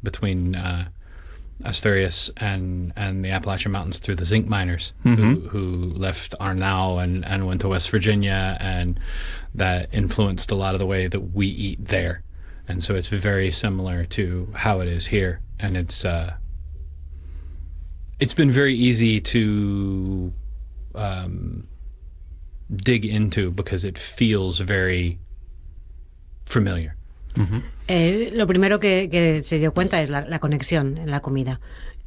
between Asturias and the Appalachian Mountains through the zinc miners who left Arnau and went to West Virginia, and that influenced a lot of the way that we eat there. And so it's very similar to how it is here, and it's been very easy to dig into because it feels very familiar. Lo primero que se dio cuenta es la conexión en la comida.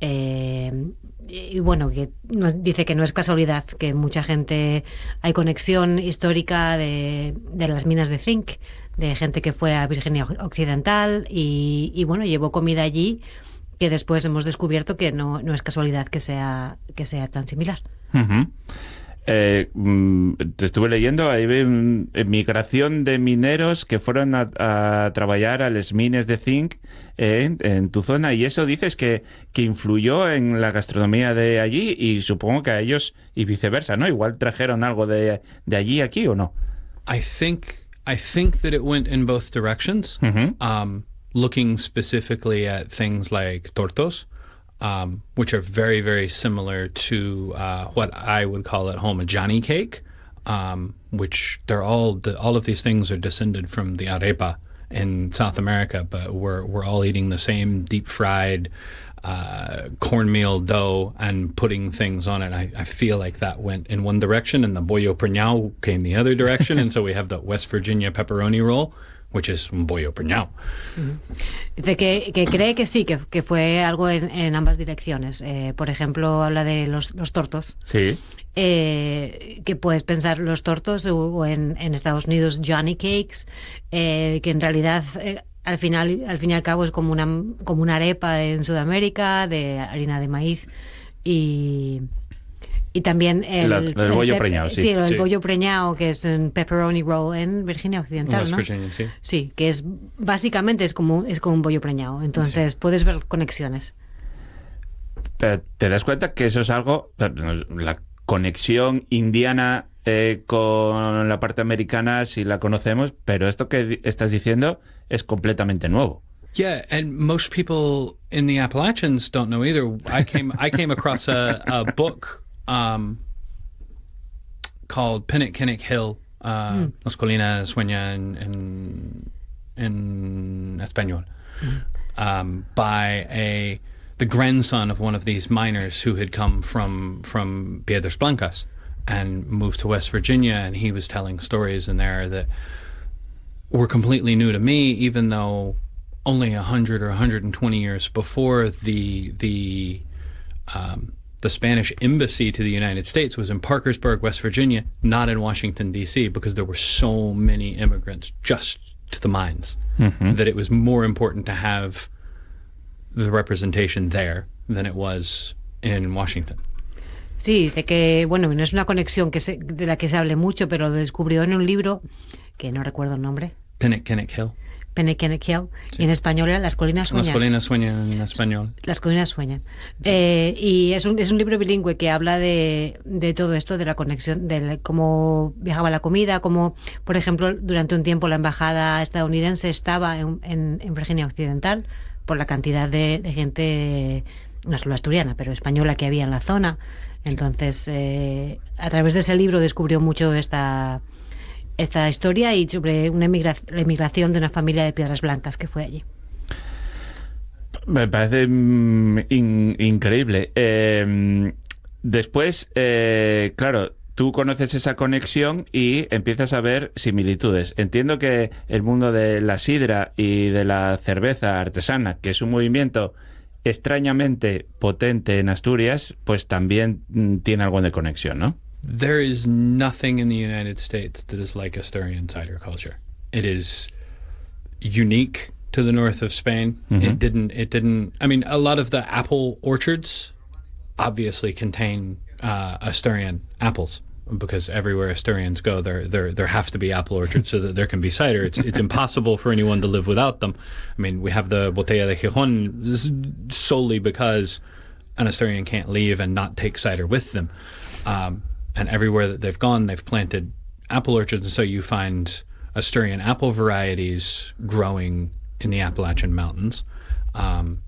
Y bueno, que dice que no es casualidad que mucha gente, hay conexión histórica de las minas de zinc, de gente que fue a Virginia Occidental y bueno, llevó comida allí, que después hemos descubierto que no es casualidad que sea tan similar. Te estuve leyendo, hay migración de mineros que fueron a trabajar a las minas de zinc en tu zona, y eso dices que influyó en la gastronomía de allí, y supongo que a ellos y viceversa, ¿no? Igual trajeron algo de allí aquí, ¿o no? I think that it went in both directions. Looking specifically at things like tortos, which are very, very similar to what I would call at home a Johnny cake, which they're all of these things are descended from the arepa in South America, but we're all eating the same deep fried cornmeal dough and putting things on it. I feel like that went in one direction, and the bollo preñao came the other direction, and so we have the West Virginia pepperoni roll, which is un bollo preñao. Dice que cree que sí, que fue algo en ambas direcciones. Por ejemplo, habla de los tortos. Sí. Que puedes pensar los tortos o en Estados Unidos Johnny cakes, que en realidad al fin y al cabo es como una arepa en Sudamérica de harina de maíz, y también el bollo preñado, sí. Sí, el bollo preñado, que es un pepperoni roll en Virginia Occidental, West ¿no? Virginia, sí. Sí, que es básicamente es como un bollo preñado. Entonces puedes ver conexiones. Pero te das cuenta que eso es algo, la conexión indiana con la parte americana sí la conocemos, pero esto que estás diciendo es completamente nuevo. Yeah, and most people in the Appalachians don't know either. I came across a book called Pennock Hill, Las Colinas Sueñan in español, by the grandson of one of these miners who had come from Piedras Blancas and moved to West Virginia, and he was telling stories in there that were completely new to me, even though only 100 or 120 years before the Spanish embassy to the United States was in Parkersburg, West Virginia, not in Washington, D.C., because there were so many immigrants just to the mines that it was more important to have the representation there than it was in Washington. Sí, dice que, bueno, no es una conexión de la que se hable mucho, pero lo descubrió en un libro, que no recuerdo el nombre. Pennock Hill. Pennock Hill, sí. Y en español era Las Colinas Sueñan. Las Colinas Sueñan en español. Las Colinas Sueñan. Sí. Y es un libro bilingüe que habla de todo esto, de la conexión, de cómo viajaba la comida, cómo, por ejemplo, durante un tiempo la embajada estadounidense estaba en Virginia Occidental por la cantidad de gente, no solo asturiana, pero española que había en la zona. Entonces, a través de ese libro descubrió mucho esta historia y sobre la emigración de una familia de Piedras Blancas que fue allí. Me parece increíble. Después, claro, tú conoces esa conexión y empiezas a ver similitudes. Entiendo que el mundo de la sidra y de la cerveza artesana, que es un movimiento extrañamente potente en Asturias, pues también tiene algo de conexión, ¿no? There is nothing in the United States that is like Asturian cider culture. It is unique to the north of Spain. It didn't. I mean, a lot of the apple orchards obviously contain Asturian apples, because everywhere Asturians go, there have to be apple orchards so that there can be cider. It's impossible for anyone to live without them. I mean, we have the Botella de Gijón solely because an Asturian can't leave and not take cider with them. And everywhere that they've gone, they've planted apple orchards, and so you find Asturian apple varieties growing in the Appalachian Mountains.